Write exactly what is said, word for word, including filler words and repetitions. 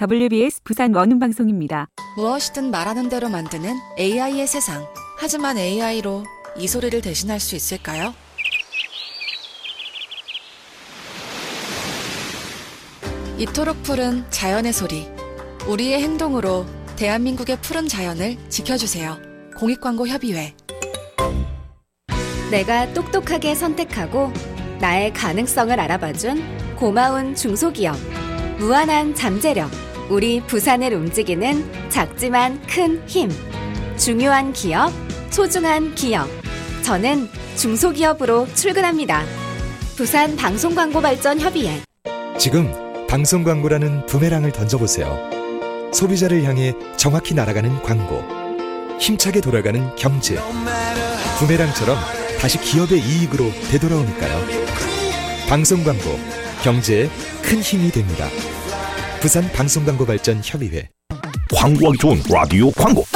더블유비에스 부산 원음방송입니다. 무엇이든 말하는 대로 만드는 에이아이의 세상. 하지만 에이아이로 이 소리를 대신할 수 있을까요? 이토록 푸른 자연의 소리. 우리의 행동으로 대한민국의 푸른 자연을 지켜주세요. 공익광고협의회. 내가 똑똑하게 선택하고 나의 가능성을 알아봐준 고마운 중소기업. 무한한 잠재력. 우리 부산을 움직이는 작지만 큰 힘. 중요한 기업, 소중한 기업. 저는 중소기업으로 출근합니다. 부산 방송광고발전협의회. 지금 방송광고라는 부메랑을 던져보세요. 소비자를 향해 정확히 날아가는 광고, 힘차게 돌아가는 경제. 부메랑처럼 다시 기업의 이익으로 되돌아오니까요. 방송광고, 경제에 큰 힘이 됩니다. 부산 방송광고발전협의회. 광고하기 좋은 라디오 광고.